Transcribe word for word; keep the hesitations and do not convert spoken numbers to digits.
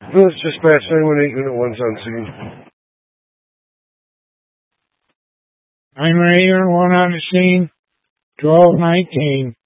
Let's dispatch nine one eight, Unit one's on scene. nine one eight, Unit one on the scene, twelve nineteen.